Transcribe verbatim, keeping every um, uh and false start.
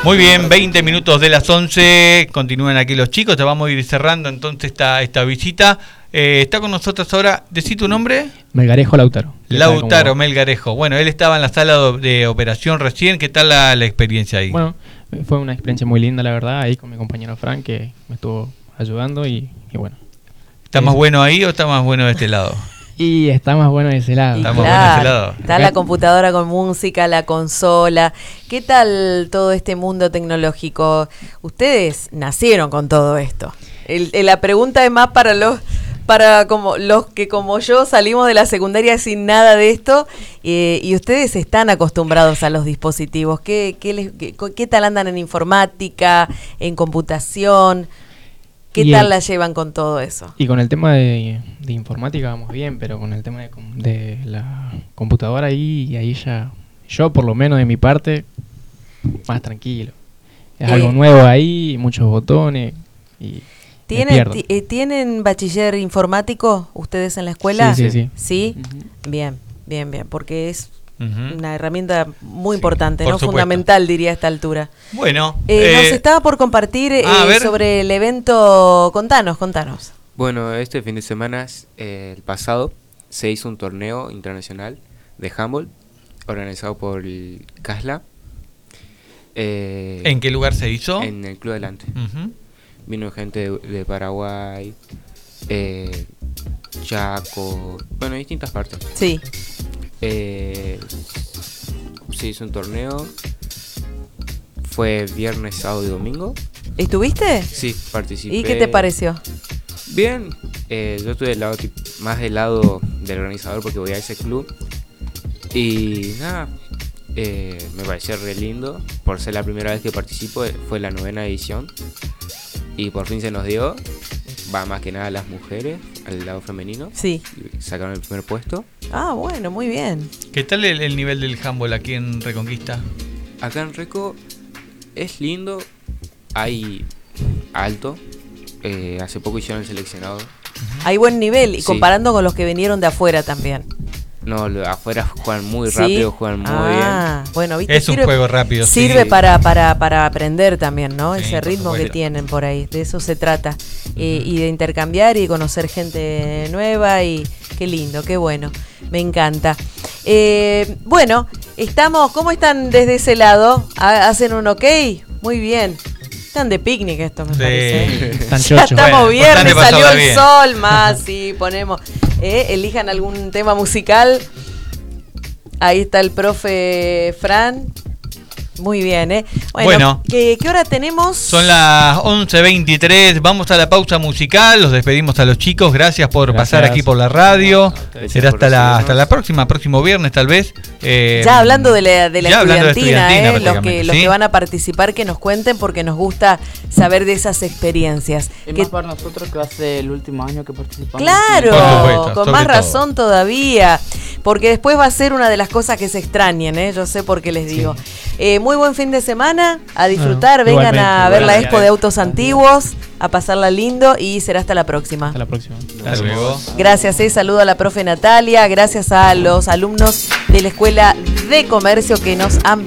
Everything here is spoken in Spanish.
Muy bien, veinte minutos de las once, continúan aquí los chicos, te vamos a ir cerrando entonces esta, esta visita. Eh, está con nosotros ahora, ¿decí tu nombre? Melgarejo Lautaro. Lautaro Melgarejo. Bueno, él estaba en la sala de operación recién, ¿qué tal la, la experiencia ahí? Bueno, fue una experiencia muy linda, la verdad, ahí con mi compañero Frank, que me estuvo ayudando y, y bueno. ¿Está es... más bueno ahí o está más bueno de este lado? Y está más bueno de ese lado. Está claro, más bueno de ese lado. Está la computadora con música, la consola. ¿Qué tal todo este mundo tecnológico? Ustedes nacieron con todo esto. El, el, la pregunta es más para los para como los que como yo salimos de la secundaria sin nada de esto eh, y ustedes están acostumbrados a los dispositivos. ¿Qué, qué, les, qué, qué tal andan en informática, en computación? ¿Qué y tal el, la llevan con todo eso? Y con el tema de, de informática vamos bien, pero con el tema de, de la computadora ahí, ahí ya, yo por lo menos de mi parte, más tranquilo. Es eh, algo nuevo ahí, muchos botones y ¿tienen, t- ¿Tienen bachiller informático ustedes en la escuela? Sí, sí, sí. ¿Sí? Uh-huh. Bien, bien, bien, porque es... Uh-huh. Una herramienta muy sí, importante, ¿no? Supuesto. Fundamental, diría a esta altura. Bueno. Eh, eh, nos estaba por compartir eh, ah, sobre el evento. Contanos, contanos. Bueno, este fin de semana, eh, el pasado, se hizo un torneo internacional de handball organizado por el CASLA. Eh, ¿En qué lugar se hizo? En el Club Adelante. Uh-huh. Vino gente de, de Paraguay, eh, Chaco, bueno, de distintas partes. Sí. Eh, se hizo un torneo. Fue viernes, sábado y domingo. ¿Estuviste? Sí, participé. ¿Y qué te pareció? Bien, eh, yo estuve del lado, más del lado del organizador porque voy a ese club. Y nada, eh, me pareció re lindo. Por ser la primera vez que participo, fue la novena edición. Y por fin se nos dio. Va más que nada a las mujeres, al lado femenino. Sí. Sacaron el primer puesto. Ah, bueno, muy bien. ¿Qué tal el, el nivel del handball aquí en Reconquista? Acá en Reco es lindo, hay alto. Eh, hace poco hicieron el seleccionado. Uh-huh. Hay buen nivel, y sí, comparando con los que vinieron de afuera también. No, lo, afuera juegan muy rápido, ¿sí? Juegan muy ah, bien. Bueno, ¿viste? Es sirve, un juego rápido. Sirve sí. para, para, para aprender también, ¿no? Sí, ese ritmo que supuesto. tienen por ahí, de eso se trata. Uh-huh. eh, y de intercambiar y conocer gente nueva y qué lindo, qué bueno, me encanta. Eh, bueno, estamos, ¿cómo están desde ese lado? ¿Hacen un ok? Muy bien. Están de picnic esto, me sí. parece. Están ya estamos bueno, viernes, salió el bien. sol, más, sí, ponemos. Eh, elijan algún tema musical. Ahí está el profe Fran. Muy bien, ¿eh? Bueno, bueno ¿qué, ¿qué hora tenemos? Son las once veintitrés, vamos a la pausa musical, los despedimos a los chicos, gracias por gracias. pasar aquí por la radio, gracias será hasta la hasta la próxima, próximo viernes tal vez. Eh, ya hablando de la, de la estudiantina, de estudiantina eh, los, que, ¿sí? los que van a participar, que nos cuenten porque nos gusta saber de esas experiencias. Y que, más para nosotros que hace el último año que participamos. Claro, supuesto, con más todo. razón todavía, porque después va a ser una de las cosas que se extrañen, ¿eh? Yo sé por qué les digo. Sí. Eh, muy buen fin de semana, a disfrutar, bueno, vengan a ver la expo de autos antiguos, a pasarla lindo y será hasta la próxima. Hasta la próxima. Hasta luego. Gracias, eh, saludo a la profe Natalia, gracias a los alumnos de la Escuela de Comercio que nos han